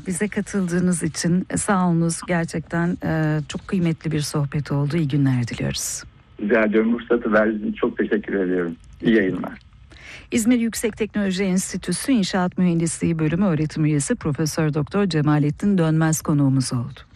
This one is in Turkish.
Bize katıldığınız için sağ olunuz. Gerçekten çok kıymetli bir sohbet oldu. İyi günler diliyoruz. Rica ediyorum. Fırsatı verdiğiniz için çok teşekkür ediyorum. İyi yayınlar. İzmir Yüksek Teknoloji Enstitüsü İnşaat Mühendisliği Bölümü öğretim üyesi Profesör Doktor Cemalettin Dönmez konuğumuz oldu.